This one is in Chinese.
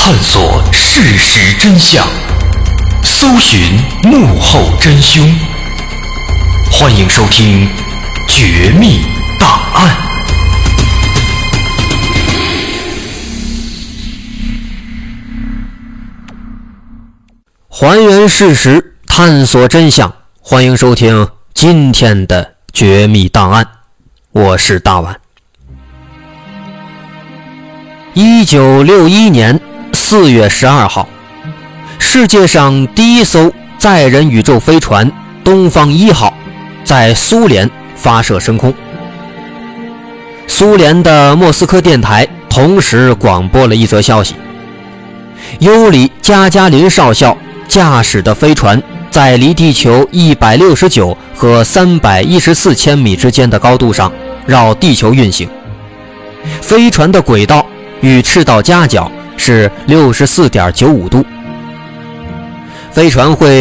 探索事实真相，搜寻幕后真凶。欢迎收听《绝密档案》。 还原事实，探索真相。欢迎收听今天的《绝密档案》，我是大碗。1961年4月12号，世界上第一艘载人宇宙飞船东方1号在苏联发射升空。苏联的莫斯科电台同时广播了一则消息：尤里·加加林少校驾驶的飞船在离地球169和314千米之间的高度上绕地球运行，飞船的轨道与赤道夹角是 64.95 度，飞船会